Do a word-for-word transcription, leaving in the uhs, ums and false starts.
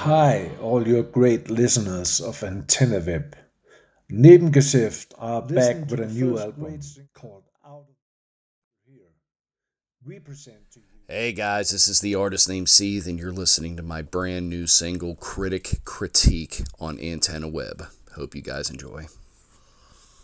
Hi, all your great listeners of Antenna Web. Nebengeschäft are back with a new album called Out of Here. We present to you. Hey guys, this is the artist named Seeth, and you're listening to my brand new single, Critic Critique, on Antenna Web. Hope you guys enjoy.